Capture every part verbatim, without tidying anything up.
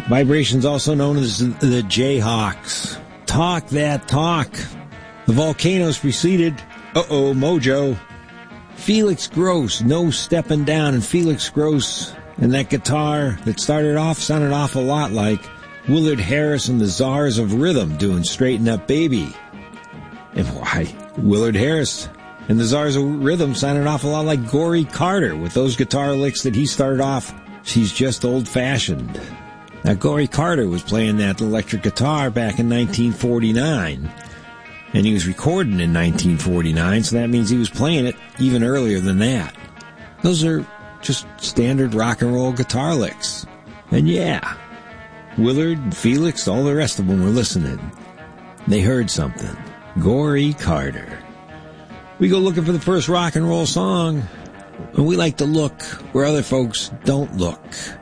Vibrations, also known as the Jayhawks. Talk that talk. The Volcanoes preceded, uh-oh, Mojo. Felix Gross, No Steppin' Down. And Felix Gross and that guitar that started off sounded off a lot like Willard Harris and the Czars of Rhythm doing Straighten Up Baby. And why, Willard Harris and the Czars of Rhythm sounded off a lot like Gory Carter with those guitar licks that he started off, she's just old-fashioned. Now, Gory Carter was playing that electric guitar back in nineteen forty-nine, and he was recording in nineteen forty-nine, so that means he was playing it even earlier than that. Those are just standard rock and roll guitar licks. And yeah, Willard and Felix, all the rest of them were listening. They heard something. Gory Carter. We go looking for the first rock and roll song, and we like to look where other folks don't look.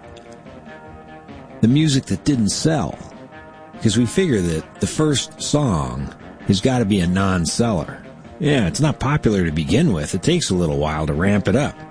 The music that didn't sell, because we figure that the first song has got to be a non-seller. Yeah, it's not popular to begin with. It takes a little while to ramp it up.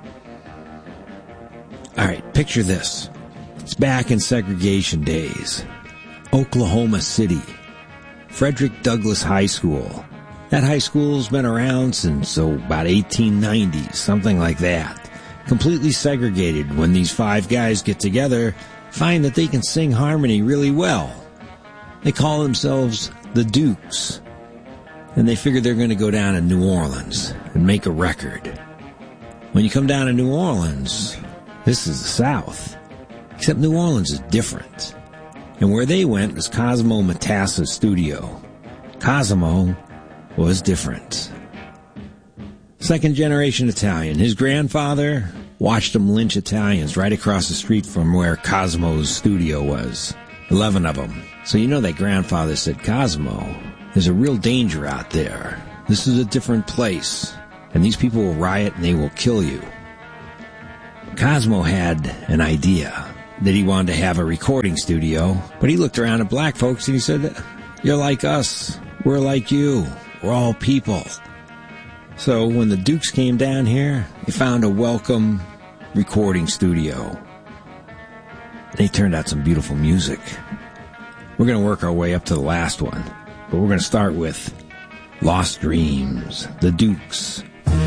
All right, picture this. It's back in segregation days. Oklahoma City. Frederick Douglass High School. That high school's been around since, oh, about eighteen ninety, something like that. Completely segregated when these five guys get together, find that they can sing harmony really well. They call themselves the Dukes. And they figure they're going to go down to New Orleans and make a record. When you come down to New Orleans, this is the South. Except New Orleans is different. And where they went was Cosimo Matassa's studio. Cosimo was different. Second generation Italian. His grandfather watched him lynch Italians right across the street from where Cosimo's studio was. Eleven of them. So you know that grandfather said, Cosimo, there's a real danger out there. This is a different place. And these people will riot and they will kill you. Cosimo had an idea that he wanted to have a recording studio, but he looked around at black folks and he said, you're like us. We're like you. We're all people. So when the Dukes came down here, they found a welcome recording studio. They turned out some beautiful music. We're going to work our way up to the last one, but we're going to start with Lost Dreams, the Dukes.